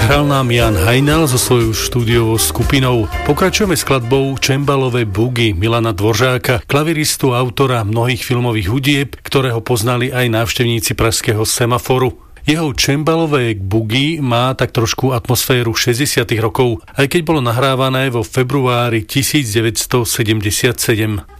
Hral nám Jan Hajnal so svojou štúdiovou skupinou. Pokračujeme skladbou Cembalové bugy Milana Dvořáka, klaviristu, autora mnohých filmových hudieb, ktorého poznali aj návštevníci pražského Semaforu. Jeho Cembalové bugy má tak trošku atmosféru 60. rokov, aj keď bolo nahrávané vo februári 1977.